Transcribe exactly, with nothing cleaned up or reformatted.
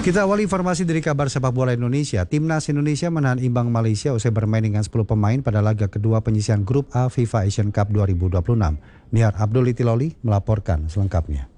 Kita awali informasi dari kabar sepak bola Indonesia. Timnas Indonesia menahan imbang Malaysia usai bermain dengan sepuluh pemain pada laga kedua penyisihan Grup A FIFA Asian Cup dua ribu dua puluh enam. Nihar Abdul Itiloli melaporkan selengkapnya.